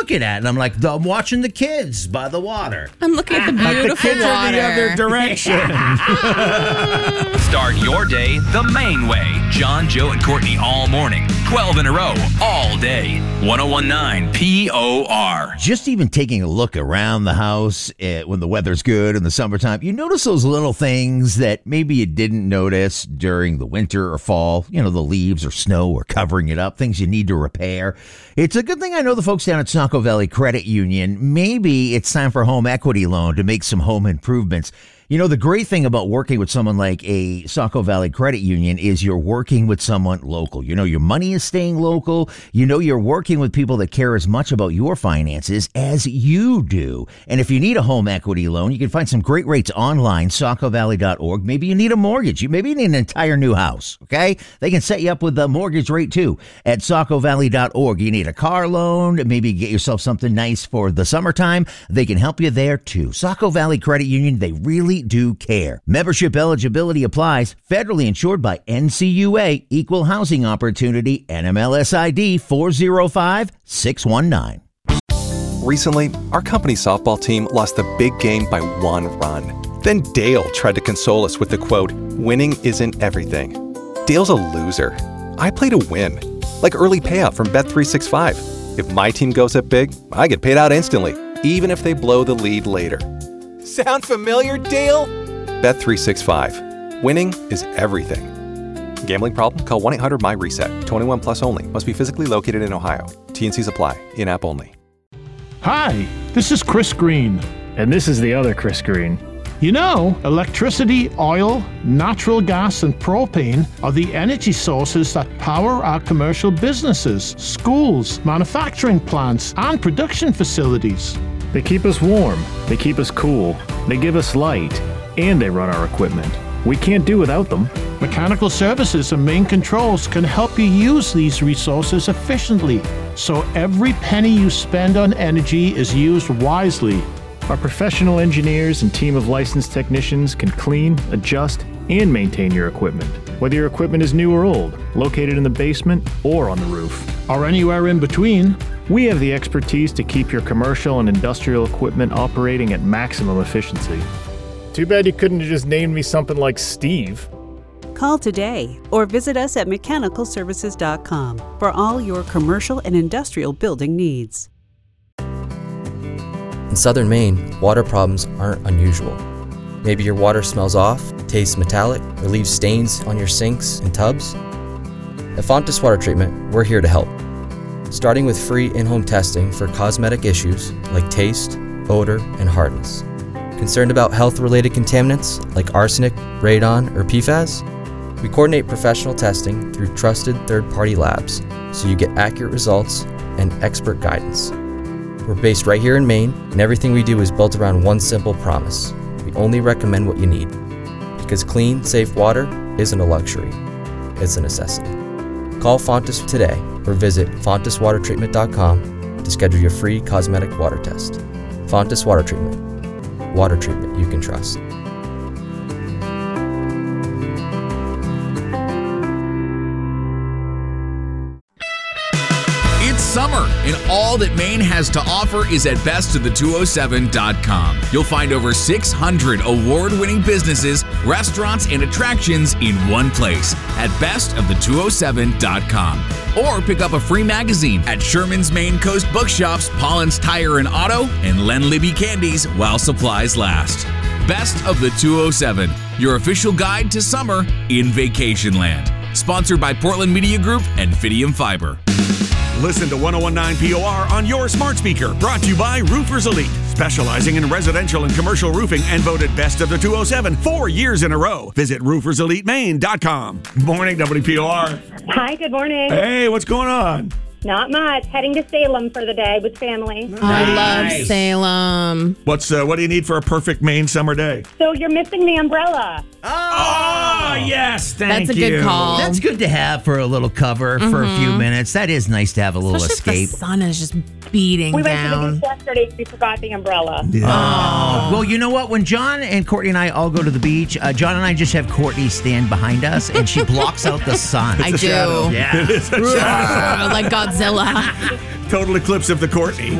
looking at? And I'm like, I'm watching the kids by the water. I'm looking at the beautiful The kids are the other direction. Start your day the Maine way. John, Joe, and Courtney all morning. 12 in a row, all day. 101.9 POR. Just even taking a look around the house when the weather's good in the summertime, you notice those little things that maybe you didn't notice during the winter or fall. You know, the leaves or snow or covering it up, things you need to repair. It's a good thing I know the folks down at Saco Valley Credit Union. Maybe it's time for a home equity loan to make some home improvements. You know, the great thing about working with someone like a Saco Valley Credit Union is you're working with someone local. You know, your money is staying local. You know, you're working with people that care as much about your finances as you do. And if you need a home equity loan, you can find some great rates online, sacovalley.org. Maybe you need a mortgage. Maybe you need an entire new house, okay? They can set you up with a mortgage rate, too, at sacovalley.org. You need a car loan, maybe get yourself something nice for the summertime. They can help you there, too. Saco Valley Credit Union, they really do care. Membership eligibility applies. Federally insured by NCUA, Equal Housing Opportunity, NMLS ID 405619. Recently, our company softball team lost the big game by 1 run. Then Dale tried to console us with the quote, "Winning isn't everything." Dale's a loser. I play to win. Like early payout from Bet365. If my team goes up big, I get paid out instantly, even if they blow the lead later. Sound familiar, Dale? Bet365. Winning is everything. Gambling problem? Call 1-800-MY-RESET. 21 plus only. Must be physically located in Ohio. T&Cs apply. In-app only. Hi, this is Chris Green. And this is the other Chris Green. You know, electricity, oil, natural gas, and propane are the energy sources that power our commercial businesses, schools, manufacturing plants, and production facilities. They keep us warm, they keep us cool, they give us light, and they run our equipment. We can't do without them. Mechanical Services and Main Controls can help you use these resources efficiently, so every penny you spend on energy is used wisely. Our professional engineers and team of licensed technicians can clean, adjust, and maintain your equipment, whether your equipment is new or old, located in the basement or on the roof. Or anywhere in between. We have the expertise to keep your commercial and industrial equipment operating at maximum efficiency. Too bad you couldn't have just named me something like Steve. Call today or visit us at mechanicalservices.com for all your commercial and industrial building needs. In southern Maine, water problems aren't unusual. Maybe your water smells off, tastes metallic, or leaves stains on your sinks and tubs. At Fontes Water Treatment, we're here to help. Starting with free in-home testing for cosmetic issues like taste, odor, and hardness. Concerned about health-related contaminants like arsenic, radon, or PFAS? We coordinate professional testing through trusted third-party labs so you get accurate results and expert guidance. We're based right here in Maine, and everything we do is built around one simple promise. We only recommend what you need. Because clean, safe water isn't a luxury, it's a necessity. Call Fontes today or visit fonteswatertreatment.com to schedule your free cosmetic water test. Fontes Water Treatment. Water treatment you can trust. It's summer, and all that Maine has to offer is at bestofthe207.com. You'll find over 600 award-winning businesses, restaurants, and attractions in one place at bestofthe207.com. Or pick up a free magazine at Sherman's Maine Coast Bookshops, Pollen's Tire and Auto, and Len Libby Candies while supplies last. Best of the 207, your official guide to summer in Vacationland. Sponsored by Portland Media Group and Fidium Fiber. Listen to 101.9 POR on your smart speaker. Brought to you by Roofers Elite, specializing in residential and commercial roofing and voted best of the 207 4 years in a row. Visit rooferselitemaine.com. Morning, WPOR. Hi, good morning. Hey, what's going on? Not much. Heading to Salem for the day with family. Nice. I love Salem. What do you need for a perfect Maine summer day? So you're missing the umbrella. Oh, yes. Thank you. That's a good call. That's good to have for a little cover for a few minutes. That is nice to have a little Especially escape. if the sun is just beating We went to the down. beach yesterday. We forgot the umbrella. Yeah. Oh. Well, you know what? When John and Courtney and I all go to the beach, John and I just have Courtney stand behind us, and she blocks out the sun. I do. Shadow. Yeah. It is a shadow. Like Godzilla. Total eclipse of the Courtney.